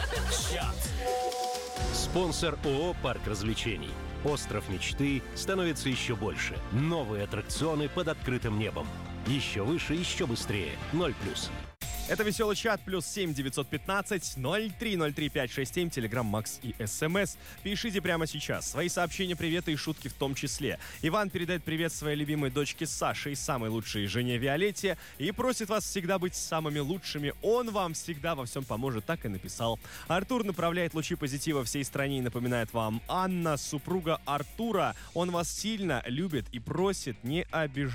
Чат. Спонсор ООО «Парк развлечений». Остров мечты становится еще больше. Новые аттракционы под открытым небом. Еще выше, еще быстрее. 0+. Это «Веселый чат» +7 915 03 03 567, Телеграм, Макс и СМС. Пишите прямо сейчас свои сообщения, приветы и шутки в том числе. Иван передает привет своей любимой дочке Саше и самой лучшей жене Виолетте и просит вас всегда быть самыми лучшими. Он вам всегда во всем поможет, так и написал. Артур направляет лучи позитива всей стране и напоминает вам: Анна, супруга Артура, он вас сильно любит и просит не обижать.